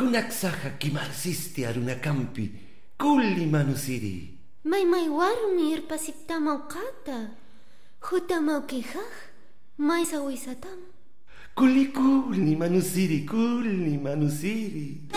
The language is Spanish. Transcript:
Kunaksaqa kimarsisti arunakampi kulli manusiri. May warmi irpasiptamawqata hutamawkihaq maysa wisatam. Kulli manusiri.